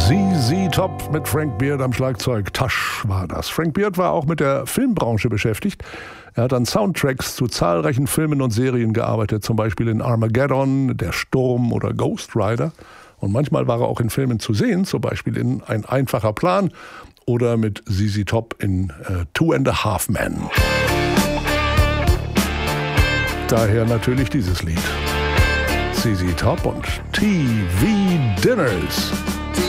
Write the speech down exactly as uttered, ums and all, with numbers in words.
Z Z Top mit Frank Beard am Schlagzeug. Tasch war das. Frank Beard war auch mit der Filmbranche beschäftigt. Er hat an Soundtracks zu zahlreichen Filmen und Serien gearbeitet, zum Beispiel in Armageddon, Der Sturm oder Ghost Rider. Und manchmal war er auch in Filmen zu sehen, zum Beispiel in Ein einfacher Plan oder mit Z Z Top in äh, Two and a Half Men. Daher natürlich dieses Lied. Z Z Top und T V Dinners.